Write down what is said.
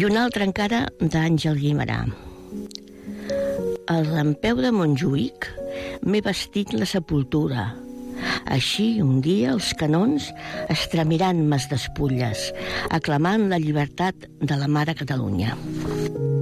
I una altra encara d'Àngel Guimerà. Al rampeu de Montjuïc m'he vestit la sepultura. Així, un dia, els canons estremiran mes despulles, aclamant la llibertat de la mare Catalunya.